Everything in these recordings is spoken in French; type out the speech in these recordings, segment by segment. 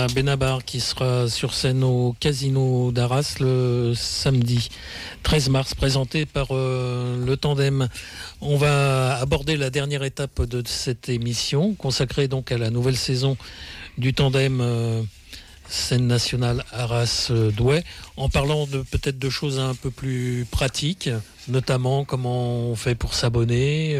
a Benabar qui sera sur scène au Casino d'Arras le samedi 13 mars, présenté par le Tandem. On va aborder la dernière étape de cette émission, consacrée donc à la nouvelle saison du Tandem scène nationale Arras-Douai, en parlant peut-être de choses un peu plus pratiques, notamment comment on fait pour s'abonner.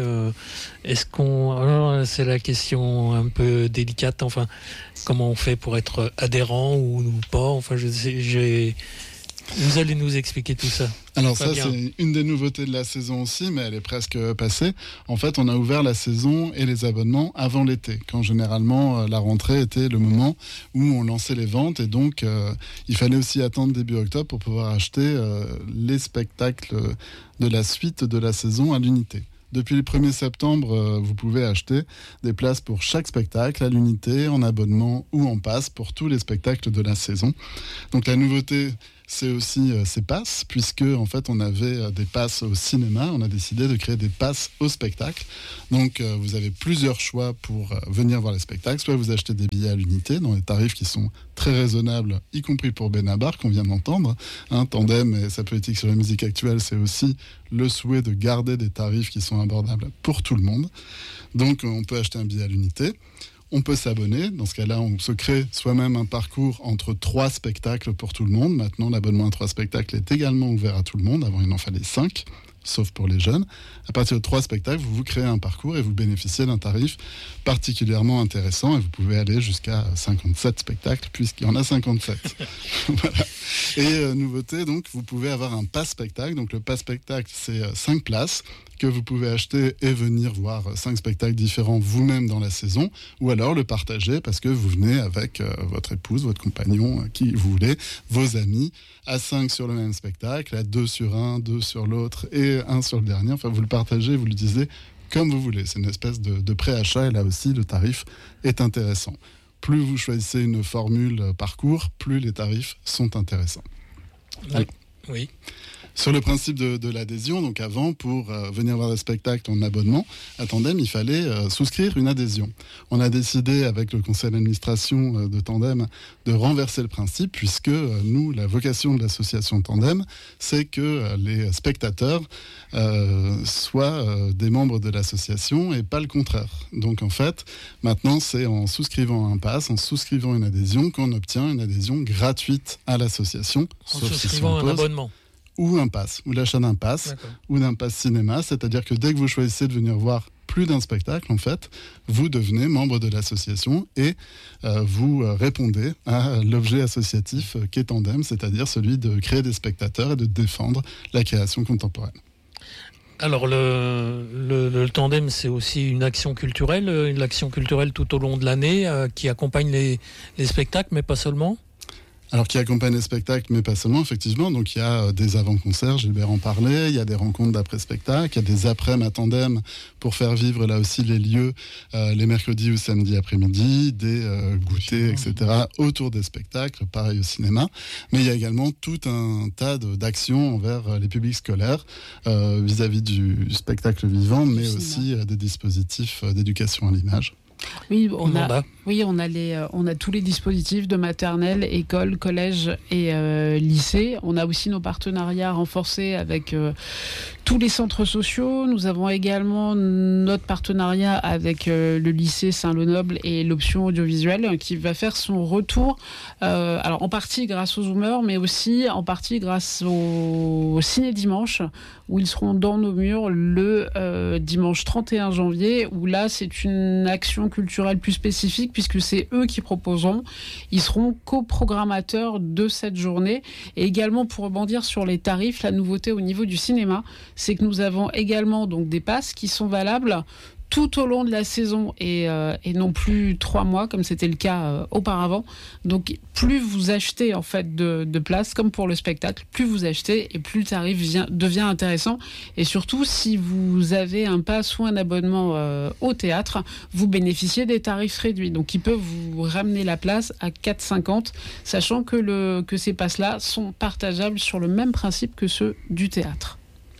C'est la question un peu délicate. Enfin, comment on fait pour être adhérent ou pas. Enfin, vous allez nous expliquer tout ça. Alors ça, c'est une des nouveautés de la saison aussi, mais elle est presque passée. En fait, on a ouvert la saison et les abonnements avant l'été, quand généralement la rentrée était le moment où on lançait les ventes. Et donc, il fallait aussi attendre début octobre pour pouvoir acheter les spectacles de la suite de la saison à l'unité. Depuis le 1er septembre, vous pouvez acheter des places pour chaque spectacle à l'unité, en abonnement ou en pass pour tous les spectacles de la saison. Donc la nouveauté, c'est aussi ces passes, puisque en fait on avait des passes au cinéma, on a décidé de créer des passes au spectacle. Donc vous avez plusieurs choix pour venir voir les spectacles. Soit vous achetez des billets à l'unité dans des tarifs qui sont très raisonnables, y compris pour Benabar qu'on vient d'entendre. Tandem et sa politique sur la musique actuelle, c'est aussi le souhait de garder des tarifs qui sont abordables pour tout le monde. Donc on peut acheter un billet à l'unité. On peut s'abonner. Dans ce cas-là, on se crée soi-même un parcours entre 3 spectacles pour tout le monde. Maintenant, l'abonnement à 3 spectacles est également ouvert à tout le monde. Avant, il en fallait 5, sauf pour les jeunes. À partir de 3 spectacles, vous créez un parcours et vous bénéficiez d'un tarif particulièrement intéressant. Et vous pouvez aller jusqu'à 57 spectacles, puisqu'il y en a 57. Voilà. Et nouveauté, donc, vous pouvez avoir un pass-spectacle. Donc, le pass-spectacle, c'est 5 places que vous pouvez acheter et venir voir 5 spectacles différents vous-même dans la saison, ou alors le partager parce que vous venez avec votre épouse, votre compagnon, qui vous voulez, vos amis, à 5 sur le même spectacle, à 2 sur un, 2 sur l'autre et 1 sur le dernier. Enfin, vous le partagez, vous l'utilisez comme vous voulez. C'est une espèce de préachat et là aussi, le tarif est intéressant. Plus vous choisissez une formule parcours, plus les tarifs sont intéressants. Oui. Sur le principe de l'adhésion, donc avant, pour venir voir le spectacle en abonnement à Tandem, il fallait souscrire une adhésion. On a décidé, avec le conseil d'administration de Tandem, de renverser le principe, puisque nous, la vocation de l'association Tandem, c'est que les spectateurs soient des membres de l'association et pas le contraire. Donc en fait, maintenant, c'est en souscrivant un pass, en souscrivant une adhésion, qu'on obtient une adhésion gratuite à l'association. En souscrivant un abonnement. Ou un pass, ou l'achat d'un pass, ou d'un pass cinéma, c'est-à-dire que dès que vous choisissez de venir voir plus d'un spectacle, en fait, vous devenez membre de l'association et vous répondez à l'objet associatif qu'est Tandem, c'est-à-dire celui de créer des spectateurs et de défendre la création contemporaine. Alors le Tandem, c'est aussi une action culturelle tout au long de l'année qui accompagne les spectacles, mais pas seulement. Alors, qui accompagne les spectacles, mais pas seulement, effectivement. Donc, il y a des avant-concerts, Gilbert en parlait, il y a des rencontres d'après-spectacle, il y a des après-midi à Tandem pour faire vivre, là aussi, les lieux les mercredis ou samedis après-midi, des goûters, etc., autour des spectacles, pareil au cinéma. Mais il y a également tout un tas d'actions envers les publics scolaires vis-à-vis du spectacle vivant, mais aussi des dispositifs d'éducation à l'image. Oui, on a tous les dispositifs de maternelle, école, collège et lycée. On a aussi nos partenariats renforcés avec tous les centres sociaux. Nous avons également notre partenariat avec le lycée Saint-Lenoble et l'option audiovisuelle qui va faire son retour, alors en partie grâce aux Zoomers, mais aussi en partie grâce au Ciné Dimanche, où ils seront dans nos murs le dimanche 31 janvier, où là c'est une action culturelle plus spécifique puisque c'est eux qui proposeront. Ils seront coprogrammateurs de cette journée. Et également, pour rebondir sur les tarifs, la nouveauté au niveau du cinéma, c'est que nous avons également donc des passes qui sont valables tout au long de la saison et non plus 3 mois comme c'était le cas auparavant. Donc plus vous achetez en fait de places, comme pour le spectacle, plus vous achetez et plus le tarif devient intéressant. Et surtout, si vous avez un pass ou un abonnement au théâtre, vous bénéficiez des tarifs réduits. Donc ils peuvent vous ramener la place à 4,50, sachant que ces passes-là sont partageables sur le même principe que ceux du théâtre.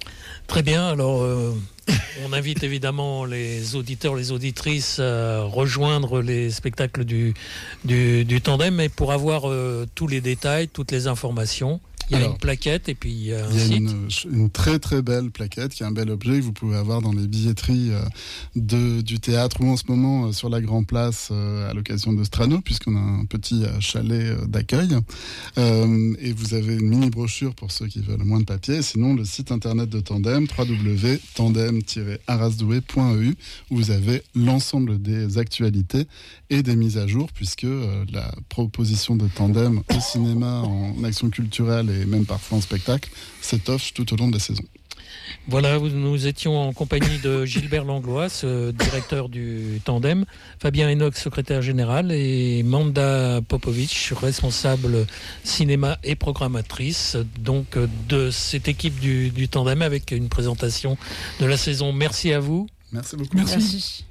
Très bien, alors on invite évidemment les auditeurs, les auditrices à rejoindre les spectacles du Tandem, et pour avoir tous les détails, toutes les informations, il y a une plaquette et puis il y a un site. Une très très belle plaquette qui est un bel objet que vous pouvez avoir dans les billetteries du théâtre, ou en ce moment sur la Grand Place à l'occasion de Strano, puisqu'on a un petit chalet d'accueil. Et vous avez une mini brochure pour ceux qui veulent moins de papier. Sinon, le site internet de Tandem, www.tandem-arasdoué.eu, où vous avez l'ensemble des actualités et des mises à jour, puisque la proposition de Tandem au cinéma, en action culturelle et même parfois en spectacle, s'étoffe tout au long de la saison. Voilà, nous étions en compagnie de Gilbert Langlois, directeur du Tandem, Fabien Enoch, secrétaire général, et Manda Popovic, responsable cinéma et programmatrice donc de cette équipe du Tandem, avec une présentation de la saison. Merci à vous. Merci beaucoup. Merci.